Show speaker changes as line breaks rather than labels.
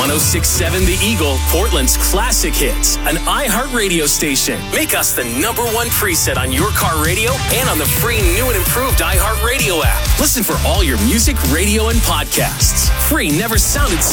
106.7 The Eagle, Portland's classic hits, an iHeartRadio station. Make us the #1 preset on your car radio and on the free new and improved iHeartRadio app. Listen for all your music, radio, and podcasts. Free never sounded so